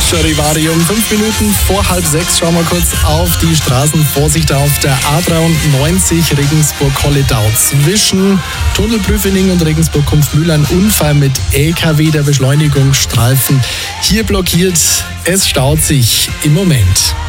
Charivari, um 5 Minuten vor 5:30 schauen wir kurz auf die Straßen. Vorsicht auf der A93 Regensburg-Holledau. Zwischen Tunnelprüfening und Regensburg-Kumpfmühl ein Unfall mit LKW, der Beschleunigungsstreifen hier blockiert. Es staut sich im Moment.